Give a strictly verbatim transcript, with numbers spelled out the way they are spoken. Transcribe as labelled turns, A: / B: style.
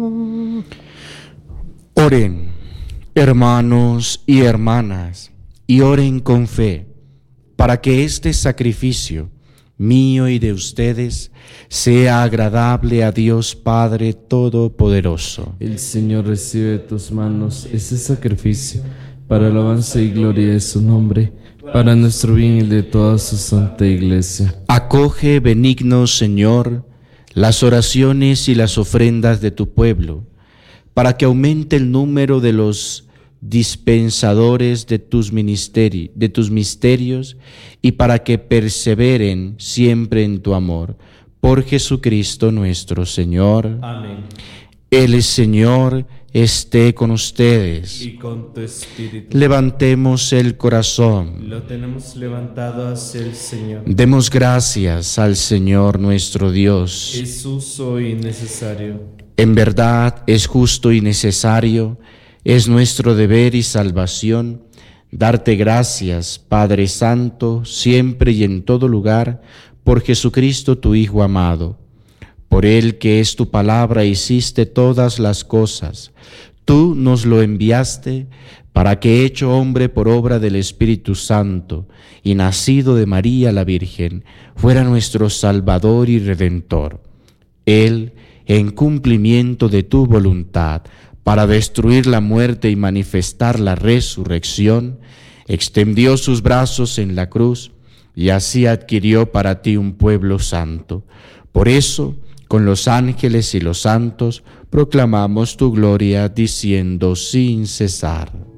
A: Oren, hermanos y hermanas, y oren con fe, para que este sacrificio mío y de ustedes sea agradable a Dios Padre Todopoderoso.
B: El Señor recibe de tus manos ese sacrificio para alabanza y gloria de su nombre, para nuestro bien y el de toda su santa Iglesia.
A: Acoge, benigno Señor, las oraciones y las ofrendas de tu pueblo, para que aumente el número de los dispensadores de tus, ministeri- de tus misterios y para que perseveren siempre en tu amor. Por Jesucristo nuestro Señor.
B: Amén.
A: El Señor esté con ustedes.
B: Y con tu espíritu.
A: Levantemos el corazón.
B: Lo tenemos levantado hacia el Señor.
A: Demos gracias al Señor nuestro Dios.
B: Es justo y necesario.
A: En verdad es justo y necesario, es nuestro deber y salvación, darte gracias, Padre Santo, siempre y en todo lugar, por Jesucristo tu Hijo amado. Por Él, que es tu palabra, hiciste todas las cosas. Tú nos lo enviaste para que, hecho hombre por obra del Espíritu Santo y nacido de María la Virgen, fuera nuestro Salvador y Redentor. Él, en cumplimiento de tu voluntad, para destruir la muerte y manifestar la resurrección, extendió sus brazos en la cruz y así adquirió para ti un pueblo santo. Por eso, con los ángeles y los santos, proclamamos tu gloria diciendo sin cesar: